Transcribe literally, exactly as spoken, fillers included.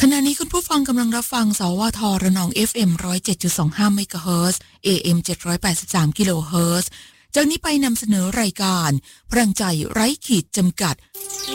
ขณะนี้คุณผู้ฟังกำลังรับฟังสวทระนอง เอฟ เอ็ม หนึ่งร้อยเจ็ดจุดสองห้า เมกะเฮิรตซ์ เอ เอ็ม เจ็ดร้อยแปดสิบสาม กิโลเฮิรตซ์จากนี้ไปนำเสนอรายการพลังใจไร้ขีดจำกัด